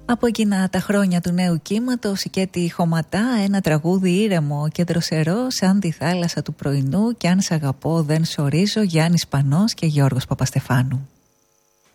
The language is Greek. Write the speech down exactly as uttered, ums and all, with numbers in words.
Από εκείνα τα χρόνια του νέου κύματος, η Κέτη Χωματά, ένα τραγούδι ήρεμο και δροσερό σαν τη θάλασσα του πρωινού, και αν σ' αγαπώ δεν σ' ορίζω, Γιάννης Πανός και Γιώργος Παπαστεφάνου.